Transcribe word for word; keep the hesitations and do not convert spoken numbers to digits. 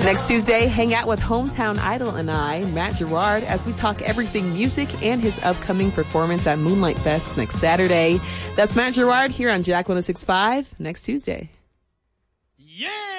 Next Tuesday, hang out with Hometown Idol and I, Matt Gerard, as we talk everything music and his upcoming performance at Moonlight Fest next Saturday. That's Matt Gerard here on Jack one oh six point five next Tuesday. Yeah!